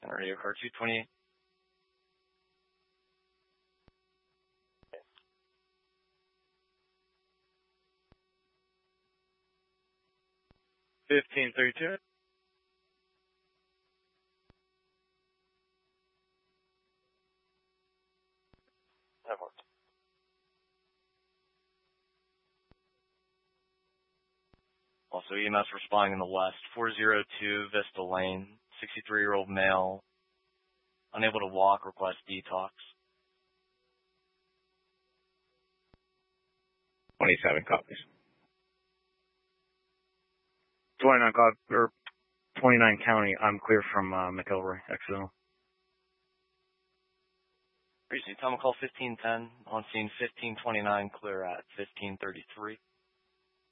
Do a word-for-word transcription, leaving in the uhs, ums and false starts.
And radio car two twenty-eight. fifteen thirty-two. That worked. Also, E M S responding in the west, four oh two Vista Lane, sixty-three-year-old male, unable to walk, request detox. twenty-seven copies. twenty-nine cop or twenty-nine county. I'm clear from uh, McElroy, X L. Recently, Tom call fifteen ten, on scene fifteen twenty-nine, clear at fifteen thirty-three.